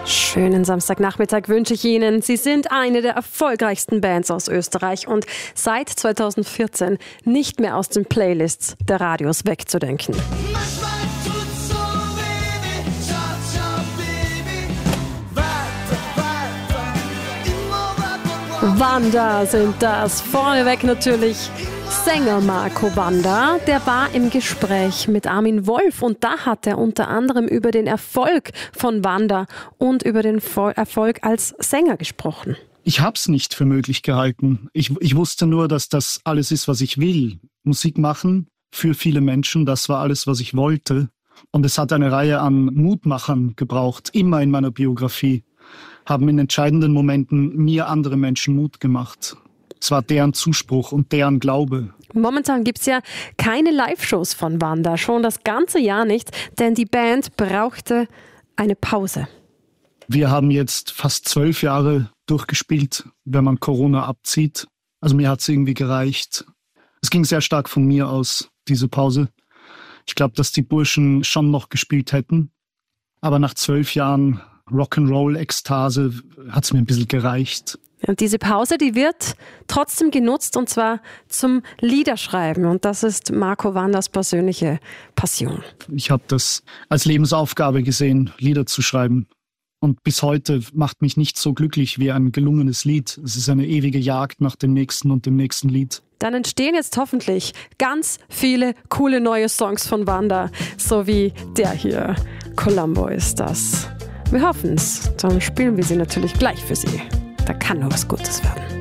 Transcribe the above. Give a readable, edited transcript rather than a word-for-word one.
Schönen Samstagnachmittag wünsche ich Ihnen. Sie sind eine der erfolgreichsten Bands aus Österreich und seit 2014 nicht mehr aus den Playlists der Radios wegzudenken. Wanda sind das. Vorneweg natürlich Sänger Marco Wanda. Der war im Gespräch mit Armin Wolf und da hat er unter anderem über den Erfolg von Wanda und über den Erfolg als Sänger gesprochen. Ich habe es nicht für möglich gehalten. Ich wusste nur, dass das alles ist, was ich will. Musik machen für viele Menschen, das war alles, was ich wollte. Und es hat eine Reihe an Mutmachern gebraucht, immer in meiner Biografie. Haben in entscheidenden Momenten mir andere Menschen Mut gemacht. Es war deren Zuspruch und deren Glaube. Momentan gibt es ja keine Live-Shows von Wanda, schon das ganze Jahr nicht, denn die Band brauchte eine Pause. Wir haben jetzt fast 12 Jahre durchgespielt, wenn man Corona abzieht. Also mir hat es irgendwie gereicht. Es ging sehr stark von mir aus, diese Pause. Ich glaube, dass die Burschen schon noch gespielt hätten. Aber nach 12 Jahren Rock'n'Roll-Ekstase hat es mir ein bisschen gereicht. Und diese Pause, die wird trotzdem genutzt und zwar zum Liederschreiben. Und das ist Marco Wandas persönliche Passion. Ich habe das als Lebensaufgabe gesehen, Lieder zu schreiben. Und bis heute macht mich nicht so glücklich wie ein gelungenes Lied. Es ist eine ewige Jagd nach dem nächsten und dem nächsten Lied. Dann entstehen jetzt hoffentlich ganz viele coole neue Songs von Wanda, so wie der hier. Columbo ist das. Wir hoffen es. Dann spielen wir sie natürlich gleich für Sie. Da kann nur was Gutes werden.